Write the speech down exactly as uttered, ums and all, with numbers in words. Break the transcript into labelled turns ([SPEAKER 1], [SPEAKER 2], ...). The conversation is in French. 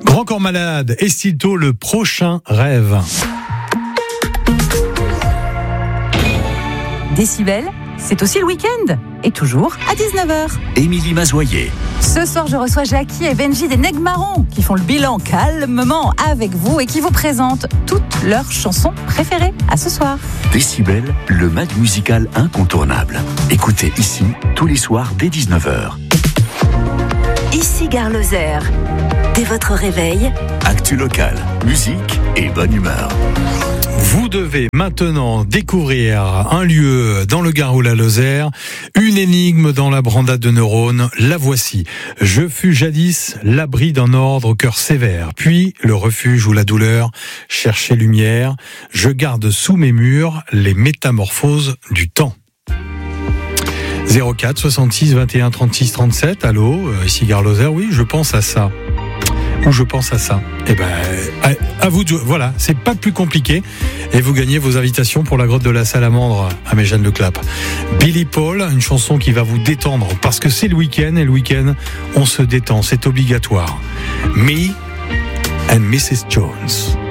[SPEAKER 1] Grand Corps Malade, Estilto, le prochain rêve.
[SPEAKER 2] Décibel, c'est aussi le week-end. Et toujours à dix-neuf heures.
[SPEAKER 3] Émilie Mazoyer.
[SPEAKER 2] Ce soir, je reçois Jackie et Benji des Nègres Marrons qui font le bilan calmement avec vous et qui vous présentent toutes leurs chansons préférées. À ce soir.
[SPEAKER 3] Décibel, le mag musical incontournable. Écoutez ici tous les soirs dès dix-neuf heures.
[SPEAKER 4] Ici Gare Lozère. Dès votre réveil,
[SPEAKER 3] Actu local, musique et bonne humeur.
[SPEAKER 1] Vous devez maintenant découvrir un lieu dans le Gard ou la Lozère, une énigme dans la brandade de neurones. La voici. Je fus jadis l'abri d'un ordre au cœur sévère, puis le refuge où la douleur cherchait lumière. Je garde sous mes murs les métamorphoses du temps. zéro quatre soixante-six vingt et un trente-six trente-sept. Allô, ici Gare Lozère. Oui, je pense à ça. Ou je pense à ça. Eh ben, à, à vous de jouer. Voilà, c'est pas plus compliqué. Et vous gagnez vos invitations pour la grotte de la Salamandre à Méjeanne-le-Clap. Billy Paul, une chanson qui va vous détendre parce que c'est le week-end et le week-end, on se détend, c'est obligatoire. Me and missus Jones.